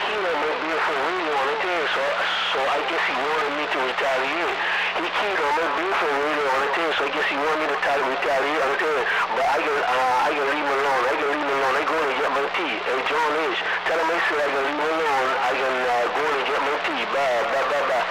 keyed on my beautiful radio on the thing, so I guess he wanted me to retaliate. He keyed on my beautiful radio on the thing, so I guess he wanted me to retaliate on the thing. But I can leave him alone. I can leave him alone. I go and get my tea. Hey, John H, tell him I said I can leave him alone. I can go and get my tea. Bye, bye, bye, bye.